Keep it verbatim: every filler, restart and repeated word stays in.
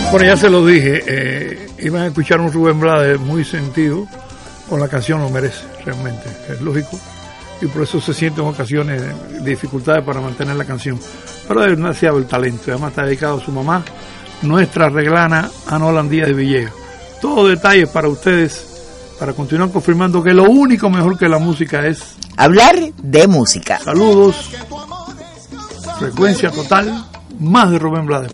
Bueno, ya se lo dije, eh, iban a escuchar un Rubén Blades muy sentido con la canción Lo Merece, realmente, es lógico, y por eso se sienten en ocasiones dificultades para mantener la canción, pero es demasiado el talento, además está dedicado a su mamá, nuestra reglana Anolan Díaz de Villegas. Todos detalles para ustedes, para continuar confirmando que lo único mejor que la música es hablar de música. Saludos, frecuencia total, más de Rubén Blades.